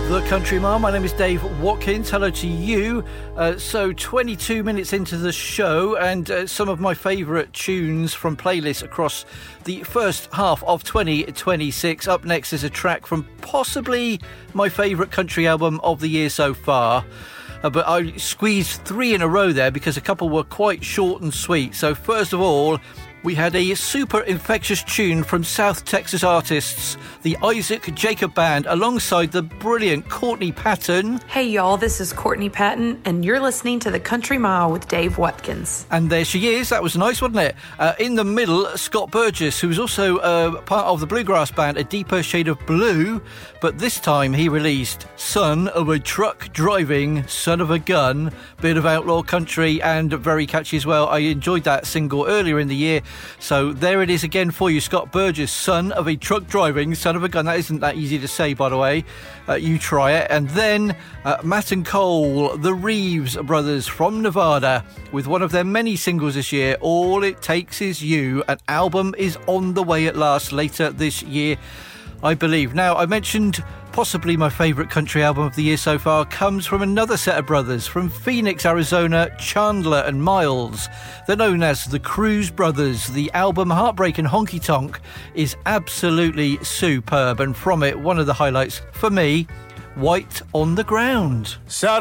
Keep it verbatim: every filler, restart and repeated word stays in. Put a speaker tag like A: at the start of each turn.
A: The Country Mile. My name is Dave Watkins. Hello to you. Uh, so twenty-two minutes into the show, and uh, some of my favourite tunes from playlists across the first half of twenty twenty-six. Up next is a track from possibly my favourite country album of the year so far. Uh, but I squeezed three in a row there because a couple were quite short and sweet. So first of all, we had a super infectious tune from South Texas artists, the Isaac Jacob Band, alongside the brilliant Courtney Patton.
B: Hey y'all, this is Courtney Patton, and you're listening to The Country Mile with Dave Watkins.
A: And there she is. That was nice, wasn't it? Uh, in the middle, Scott Burgess, who was also uh, part of the bluegrass band A Deeper Shade of Blue, but this time he released Son of a Truck Driving, Son of a Gun, bit of outlaw country and very catchy as well. I enjoyed that single earlier in the year. So there it is again for you, Scott Burgess, Son of a Truck Driving, Son of a Gun. That isn't that easy to say, by the way. Uh, you try it. And then uh, Matt and Cole, the Reeves brothers from Nevada, with one of their many singles this year, All It Takes Is You. An album is on the way at last later this year, I believe. Now, I mentioned possibly my favourite country album of the year so far comes from another set of brothers from Phoenix, Arizona, Chandler and Miles. They're known as the Cruz Brothers. The album Heartbreak and Honky Tonk is absolutely superb, and from it, one of the highlights for me, White on the Ground.
C: Saddle